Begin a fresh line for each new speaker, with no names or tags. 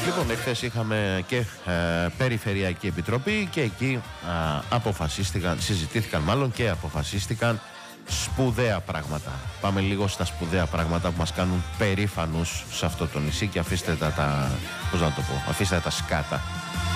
Λοιπόν, εχθές είχαμε και Περιφερειακή Επιτροπή και εκεί συζητήθηκαν και αποφασίστηκαν σπουδαία πράγματα. Πάμε λίγο στα σπουδαία πράγματα που μας κάνουν περήφανους σε αυτό το νησί και αφήστε τα σκάτα.